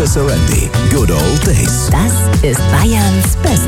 Surrounding. Good Old Days. Das ist Bayerns Best